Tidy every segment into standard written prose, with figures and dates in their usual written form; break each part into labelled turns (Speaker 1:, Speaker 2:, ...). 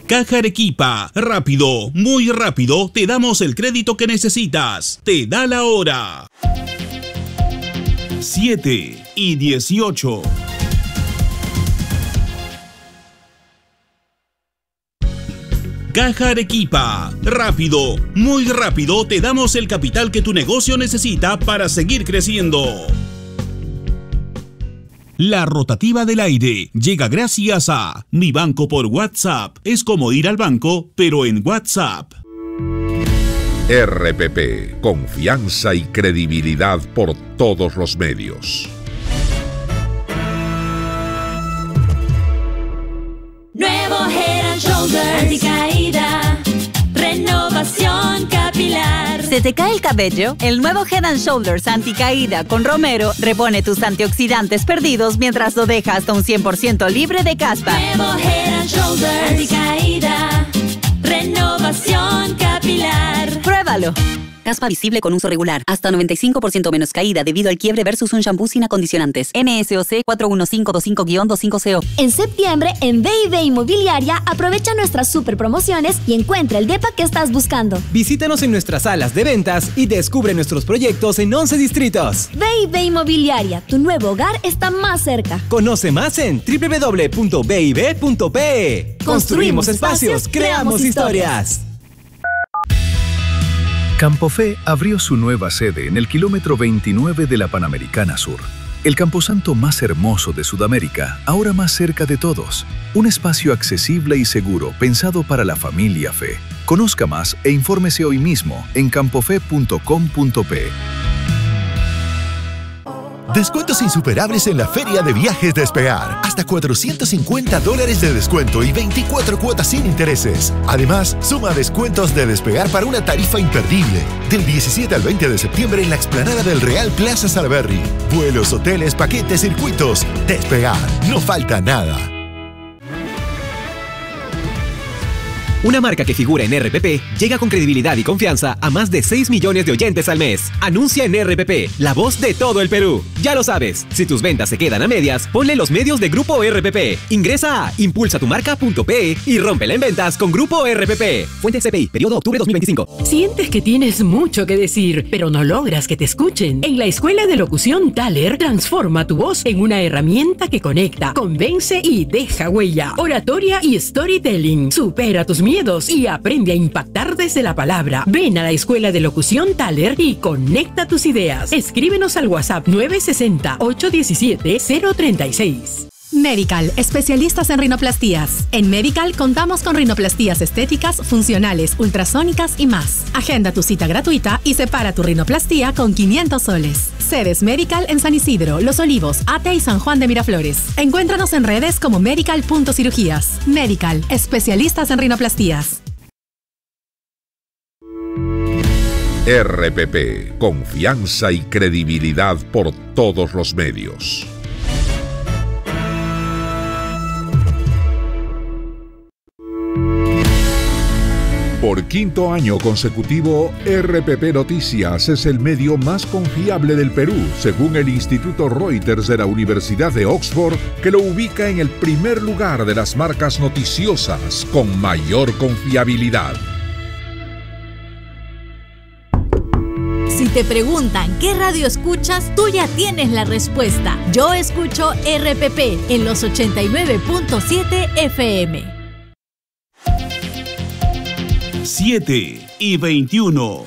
Speaker 1: Caja Arequipa, rápido, muy rápido, te damos el crédito que necesitas. Te da la hora. 7:18. Caja Arequipa, rápido, muy rápido, te damos el capital que tu negocio necesita para seguir creciendo. La rotativa del aire llega gracias a Mi Banco por WhatsApp. Es como ir al banco, pero en WhatsApp.
Speaker 2: RPP, confianza y credibilidad por todos los medios.
Speaker 3: Nuevo Head & Shoulders anticaída, renovación capilar.
Speaker 4: ¿Se te cae el cabello? El nuevo Head & Shoulders anticaída con Romero repone tus antioxidantes perdidos mientras lo deja hasta un 100% libre de caspa.
Speaker 3: Nuevo Head & Shoulders anticaída, renovación capilar.
Speaker 4: ¡Pruébalo! Caspa visible con uso regular. Hasta 95% menos caída debido al quiebre versus un shampoo sin acondicionantes. NSOC 41525-250.
Speaker 5: En septiembre, en B&B Inmobiliaria, aprovecha nuestras super promociones y encuentra el depa que estás buscando.
Speaker 6: Visítanos en nuestras salas de ventas y descubre nuestros proyectos en 11 distritos.
Speaker 5: B&B Inmobiliaria, tu nuevo hogar está más cerca.
Speaker 6: Conoce más en www.bib.pe. Construimos espacios, creamos historias.
Speaker 7: Campofe abrió su nueva sede en el kilómetro 29 de la Panamericana Sur. El camposanto más hermoso de Sudamérica, ahora más cerca de todos. Un espacio accesible y seguro pensado para la familia Fe. Conozca más e infórmese hoy mismo en campofe.com.pe.
Speaker 8: Descuentos insuperables en la Feria de Viajes Despegar. Hasta $450 de descuento y 24 cuotas sin intereses. Además, suma descuentos de Despegar para una tarifa imperdible. Del 17 al 20 de septiembre en la explanada del Real Plaza Salaberry. Vuelos, hoteles, paquetes, circuitos. Despegar. No falta nada.
Speaker 6: Una marca que figura en RPP llega con credibilidad y confianza a más de 6 millones de oyentes al mes. Anuncia en RPP, la voz de todo el Perú. Ya lo sabes, si tus ventas se quedan a medias, ponle los medios de Grupo RPP. Ingresa a impulsatumarca.pe y rómpela en ventas con Grupo RPP. Fuente CPI, periodo octubre 2025.
Speaker 9: ¿Sientes que tienes mucho que decir, pero no logras que te escuchen? En la Escuela de Locución Thaler, transforma tu voz en una herramienta que conecta, convence y deja huella. Oratoria y storytelling. Supera tus miedos y aprende a impactar desde la palabra. Ven a la Escuela de Locución Thaler y conecta tus ideas. Escríbenos al WhatsApp 960-817-036.
Speaker 10: Medical, especialistas en rinoplastías. En Medical contamos con rinoplastías estéticas, funcionales, ultrasónicas y más. Agenda tu cita gratuita y separa tu rinoplastía con 500 soles. Sedes Medical en San Isidro, Los Olivos, Ate y San Juan de Miraflores. Encuéntranos en redes como medical.cirugías. Medical, especialistas en rinoplastías.
Speaker 2: RPP, confianza y credibilidad por todos los medios. Por quinto año consecutivo, RPP Noticias es el medio más confiable del Perú, según el Instituto Reuters de la Universidad de Oxford, que lo ubica en el primer lugar de las marcas noticiosas con mayor confiabilidad.
Speaker 11: Si te preguntan qué radio escuchas, tú ya tienes la respuesta. Yo escucho RPP en los 89.7 FM.
Speaker 1: 7:21.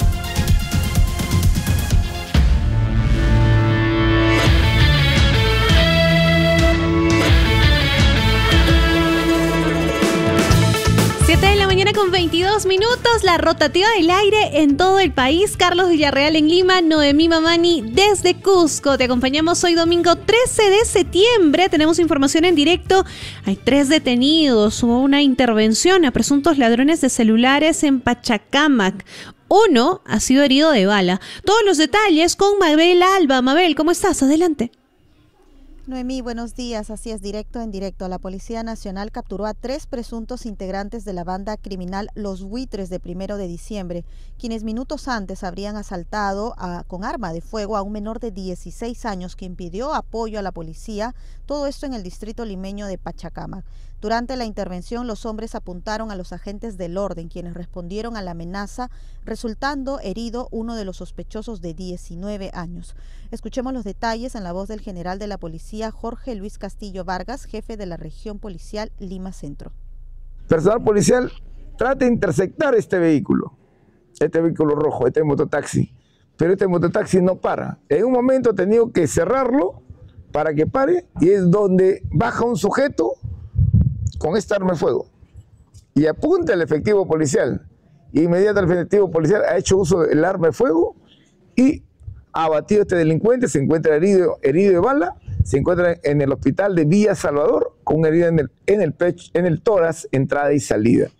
Speaker 12: Con 22 minutos, la rotativa del aire en todo el país. Carlos Villarreal en Lima, Noemí Mamani desde Cusco. Te acompañamos hoy domingo 13 de septiembre. Tenemos información en directo. Hay 3 detenidos. Hubo una intervención a presuntos ladrones de celulares en Pachacamac. Uno ha sido herido de bala. Todos los detalles con Mabel Alba. Mabel, ¿cómo estás? Adelante.
Speaker 13: Noemí, buenos días. Así es, directo en directo. La Policía Nacional capturó a 3 presuntos integrantes de la banda criminal Los Buitres de 1 de diciembre, quienes minutos antes habrían asaltado con arma de fuego a un menor de 16 años quien pidió apoyo a la policía, todo esto en el distrito limeño de Pachacamac. Durante la intervención, los hombres apuntaron a los agentes del orden, quienes respondieron a la amenaza, resultando herido uno de los sospechosos de 19 años. Escuchemos los detalles en la voz del general de la policía, Jorge Luis Castillo Vargas, jefe de la región policial Lima Centro.
Speaker 14: Personal policial trata de interceptar este vehículo rojo, este mototaxi, pero este mototaxi no para. En un momento he tenido que cerrarlo para que pare y es donde baja un sujeto con esta arma de fuego y apunta al efectivo policial. Inmediatamente el efectivo policial ha hecho uso del arma de fuego y ha abatido a este delincuente. Se encuentra herido de bala, se encuentra en el hospital de Villa Salvador con una herida en el pecho, en el tórax, entrada y salida.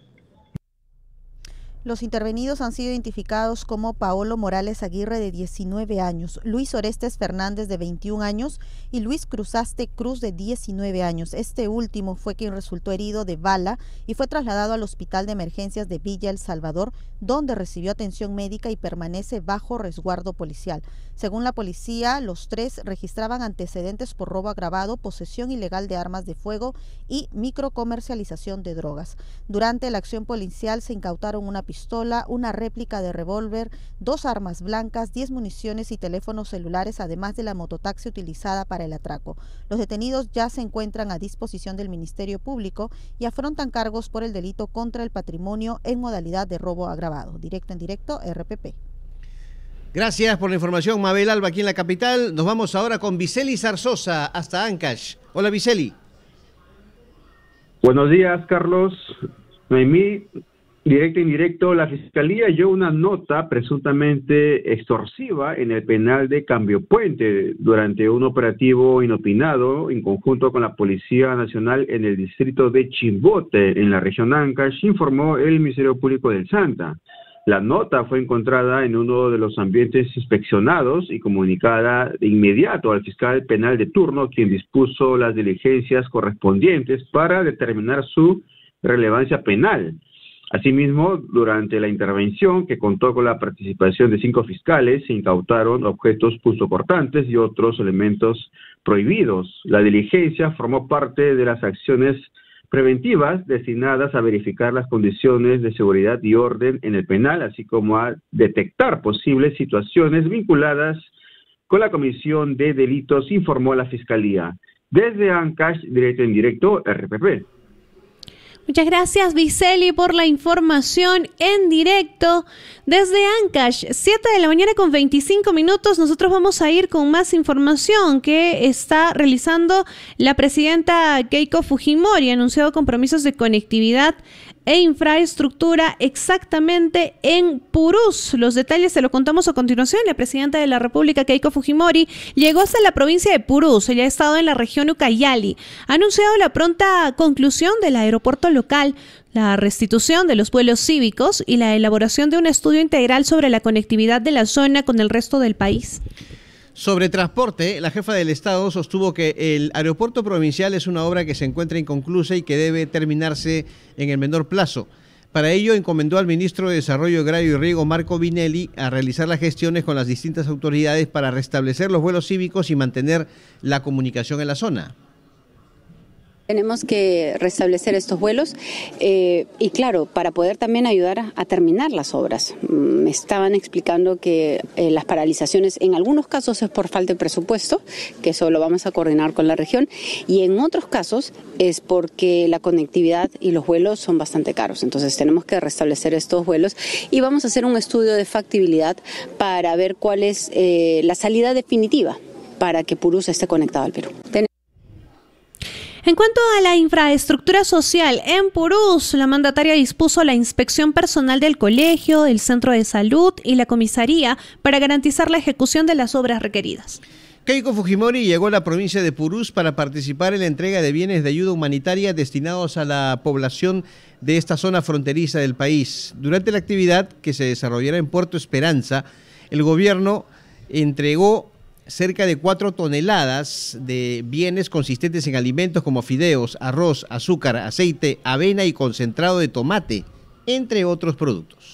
Speaker 13: Los intervenidos han sido identificados como Paolo Morales Aguirre, de 19 años, Luis Orestes Fernández, de 21 años, y Luis Cruzaste Cruz, de 19 años. Este último fue quien resultó herido de bala y fue trasladado al Hospital de Emergencias de Villa El Salvador, donde recibió atención médica y permanece bajo resguardo policial. Según la policía, los 3 registraban antecedentes por robo agravado, posesión ilegal de armas de fuego y microcomercialización de drogas. Durante la acción policial se incautaron una pistola, una réplica de revólver, 2 armas blancas, 10 municiones y teléfonos celulares, además de la mototaxi utilizada para el atraco. Los detenidos ya se encuentran a disposición del Ministerio Público y afrontan cargos por el delito contra el patrimonio en modalidad de robo agravado. Directo en directo, RPP.
Speaker 15: Gracias por la información, Mabel Alba, aquí en la capital. Nos vamos ahora con Viceli Zarzosa hasta Ancash. Hola, Viceli.
Speaker 16: Buenos días, Carlos. Noemí, directo en directo, la Fiscalía halló una nota presuntamente extorsiva en el penal de Cambio Puente durante un operativo inopinado en conjunto con la Policía Nacional en el distrito de Chimbote, en la región Ancash, informó el Ministerio Público del Santa. La nota fue encontrada en uno de los ambientes inspeccionados y comunicada de inmediato al fiscal penal de turno, quien dispuso las diligencias correspondientes para determinar su relevancia penal. Asimismo, durante la intervención, que contó con la participación de 5 fiscales, se incautaron objetos punzocortantes y otros elementos prohibidos. La diligencia formó parte de las acciones preventivas destinadas a verificar las condiciones de seguridad y orden en el penal, así como a detectar posibles situaciones vinculadas con la comisión de delitos, informó la Fiscalía. Desde Ancash, directo en directo, RPP.
Speaker 12: Muchas gracias, Viceli, por la información en directo desde Ancash. 7 de la mañana con 25 minutos. Nosotros vamos a ir con más información que está realizando la presidenta Keiko Fujimori. Ha anunciado compromisos de conectividad e infraestructura exactamente en Purús. Los detalles se los contamos a continuación. La presidenta de la República, Keiko Fujimori, llegó hasta la provincia de Purús. Ella ha estado en la región Ucayali. Ha anunciado la pronta conclusión del aeropuerto local, la restitución de los vuelos cívicos y la elaboración de un estudio integral sobre la conectividad de la zona con el resto del país.
Speaker 15: Sobre transporte, la jefa del Estado sostuvo que el aeropuerto provincial es una obra que se encuentra inconclusa y que debe terminarse en el menor plazo. Para ello, encomendó al ministro de Desarrollo Agrario y Riego, Marco Vinelli, a realizar las gestiones con las distintas autoridades para restablecer los vuelos cívicos y mantener la comunicación en la zona.
Speaker 17: Tenemos que restablecer estos vuelos y claro, para poder también ayudar a terminar las obras. Me estaban explicando que las paralizaciones en algunos casos es por falta de presupuesto, que eso lo vamos a coordinar con la región, y en otros casos es porque la conectividad y los vuelos son bastante caros. Entonces tenemos que restablecer estos vuelos y vamos a hacer un estudio de factibilidad para ver cuál es la salida definitiva para que Purús esté conectado al Perú.
Speaker 12: En cuanto a la infraestructura social en Purús, la mandataria dispuso la inspección personal del colegio, el centro de salud y la comisaría para garantizar la ejecución de las obras requeridas.
Speaker 15: Keiko Fujimori llegó a la provincia de Purús para participar en la entrega de bienes de ayuda humanitaria destinados a la población de esta zona fronteriza del país. Durante la actividad que se desarrollará en Puerto Esperanza, el gobierno entregó cerca de 4 toneladas de bienes consistentes en alimentos como fideos, arroz, azúcar, aceite, avena y concentrado de tomate, entre otros productos.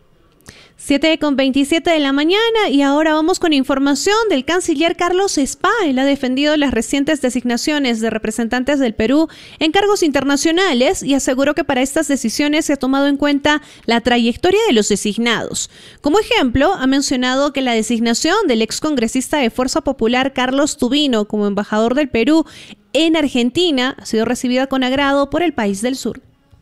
Speaker 12: 7:27 de la mañana y ahora vamos con información del canciller Carlos Spa. Él ha defendido las recientes designaciones de representantes del Perú en cargos internacionales y aseguró que para estas decisiones se ha tomado en cuenta la trayectoria de los designados. Como ejemplo, ha mencionado que la designación del excongresista de Fuerza Popular Carlos Tubino como embajador del Perú en Argentina ha sido recibida con agrado por el país del sur.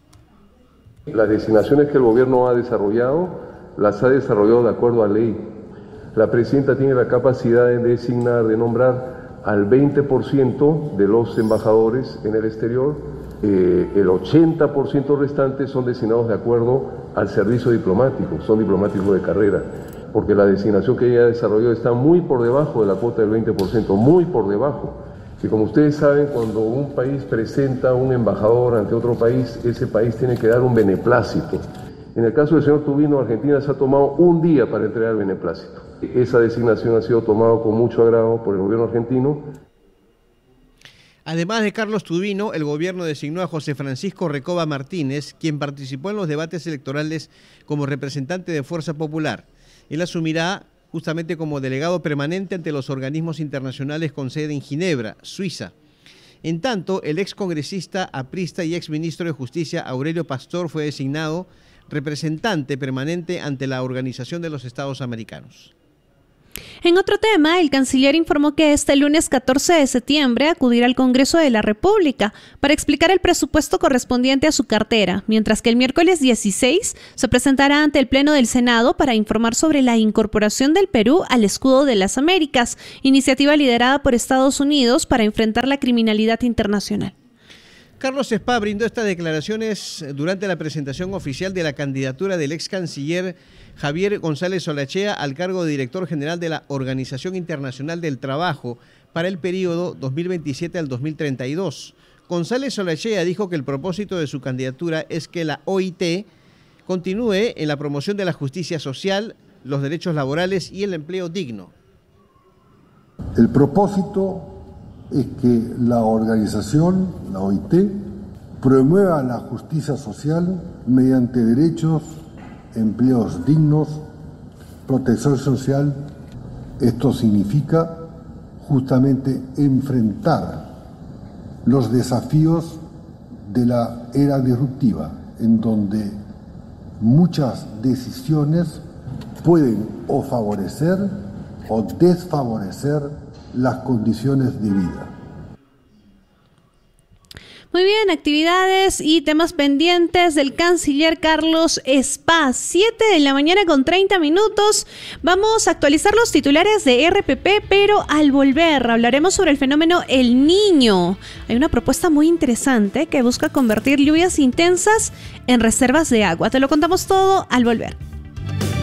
Speaker 18: Las designaciones que el gobierno ha desarrollado las ha desarrollado de acuerdo a ley. La presidenta tiene la capacidad de designar, de nombrar al 20% de los embajadores en el exterior. El 80% restante son designados de acuerdo al servicio diplomático, son diplomáticos de carrera, porque la designación que ella desarrolló está muy por debajo de la cuota del 20%, muy por debajo. Y como ustedes saben, cuando un país presenta un embajador ante otro país, ese país tiene que dar un beneplácito. En el caso del señor Tubino, Argentina se ha tomado un día para entregar el beneplácito. Esa designación ha sido tomada con mucho agrado por el gobierno argentino.
Speaker 15: Además de Carlos Tubino, el gobierno designó a José Francisco Recoba Martínez, quien participó en los debates electorales como representante de Fuerza Popular. Él asumirá justamente como delegado permanente ante los organismos internacionales con sede en Ginebra, Suiza. En tanto, el excongresista aprista y exministro de Justicia Aurelio Pastor fue designado representante permanente ante la Organización de los Estados Americanos.
Speaker 12: En otro tema, el canciller informó que este lunes 14 de septiembre acudirá al Congreso de la República para explicar el presupuesto correspondiente a su cartera, mientras que el miércoles 16 se presentará ante el Pleno del Senado para informar sobre la incorporación del Perú al Escudo de las Américas, iniciativa liderada por Estados Unidos para enfrentar la criminalidad internacional.
Speaker 15: Carlos Spa brindó estas declaraciones durante la presentación oficial de la candidatura del ex canciller Javier González Solachea al cargo de director general de la Organización Internacional del Trabajo para el periodo 2027 al 2032. González Solachea dijo que el propósito de su candidatura es que la OIT continúe en la promoción de la justicia social, los derechos laborales y el empleo digno.
Speaker 19: El propósito es que la organización, la OIT, promueva la justicia social mediante derechos, empleos dignos, protección social. Esto significa justamente enfrentar los desafíos de la era disruptiva, en donde muchas decisiones pueden o favorecer o desfavorecer las condiciones de vida.
Speaker 12: Muy bien, actividades y temas pendientes del canciller Carlos Spa. 7 de la mañana con 30 minutos. Vamos a actualizar los titulares de RPP, pero al volver hablaremos sobre el fenómeno El Niño. Hay una propuesta muy interesante que busca convertir lluvias intensas en reservas de agua. Te lo contamos todo al volver.